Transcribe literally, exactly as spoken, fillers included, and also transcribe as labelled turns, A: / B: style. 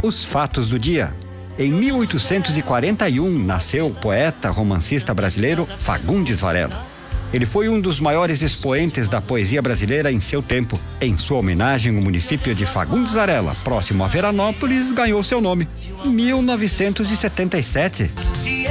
A: Os fatos do dia. Em mil oitocentos e quarenta e um, nasceu o poeta romancista brasileiro Fagundes Varela. Ele foi um dos maiores expoentes da poesia brasileira em seu tempo. Em sua homenagem, o município de Fagundes Varela, próximo a Veranópolis, ganhou seu nome em mil novecentos e setenta e sete.